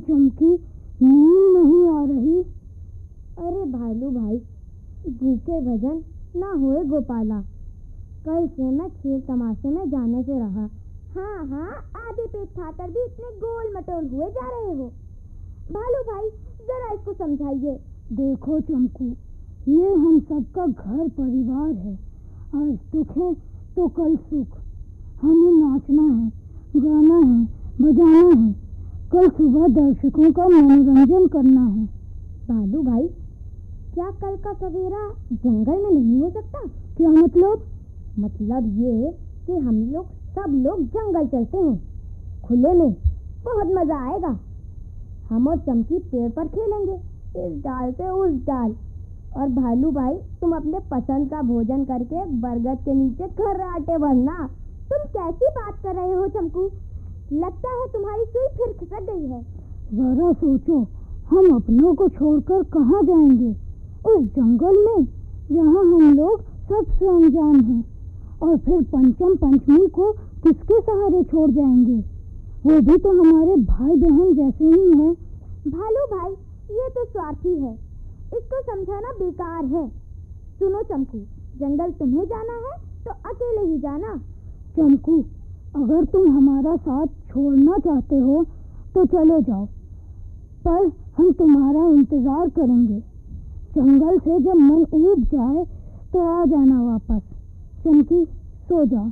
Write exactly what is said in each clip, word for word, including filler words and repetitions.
चमकी, नींद नहीं आ रही? अरे भालू भाई, भूखे भजन ना होए गोपाला। कल से मैं खेल तमाशे में जाने से रहा। हाँ हाँ, आधे पेट खाकर भी इतने गोल मटोल हुए जा रहे हो। भालू भाई, जरा इसको समझाइए। देखो चमकू, ये हम सबका घर परिवार है। आज दुख है तो कल सुख। हमें नाचना है, गाना है, बजाना है। कल सुबह दर्शकों का मनोरंजन करना है। भालू भाई, क्या कल का सवेरा जंगल में नहीं हो सकता? क्या मतलब? मतलब ये कि हम लोग सब लोग जंगल चलते हैं, खुले में। बहुत मजा आएगा। हम और चमकी पेड़ पर खेलेंगे, इस डाल से उस डाल। और भालू भाई, तुम अपने पसंद का भोजन करके बरगद के नीचे खर्राटे भरना। तुम कैसी बात कर रहे हो चमकू? लगता है तुम्हारी सुई फिर खिसक गई है। जरा सोचो, हम अपनों को छोड़कर कहाँ जाएंगे? उस जंगल में जहाँ हम लोग सबसे अनजान हैं। और फिर पंचम पंचमी को किसके सहारे छोड़ जाएंगे? वो भी तो हमारे भाई बहन जैसे ही हैं। भालू भाई, ये तो स्वार्थी है, इसको समझाना बेकार है। सुनो चमकू, जंगल तुम्हें जाना है तो अकेले ही जाना। चमकू, अगर तुम हमारा साथ छोड़ना चाहते हो तो चले जाओ, पर हम तुम्हारा इंतजार करेंगे। जंगल से जब मन ऊब जाए तो आ जाना वापस। चमकी, सो जाओ।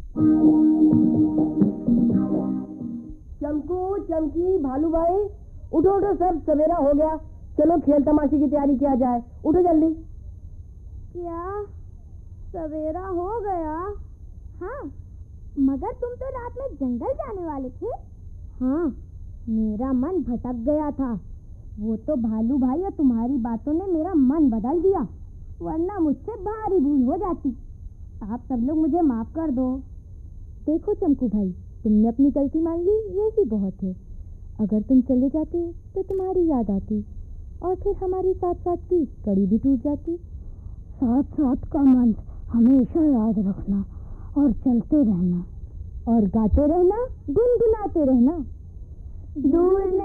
चमकू, चमकी, भालू भाई, उठो उठो, सब सवेरा हो गया। चलो खेल तमाशे की तैयारी किया जाए। उठो जल्दी। क्या सवेरा हो गया? हाँ, मगर तुम तो रात में जंगल जाने वाले थे। हाँ, मेरा मन भटक गया था। वो तो भालू भाई और तुम्हारी बातों ने मेरा मन बदल दिया, वरना मुझसे भारी भूल हो जाती। आप सब लोग मुझे माफ कर दो। देखो चमकू भाई, तुमने अपनी गलती मान ली, ये ही बहुत है। अगर तुम चले जाते तो तुम्हारी याद आती और फिर हमारी साथ साथ की कड़ी भी टूट जाती। साथ साथ का मंत्र हमेशा याद रखना और चलते रहना और गाते रहना, गुनगुनाते रहना। दूर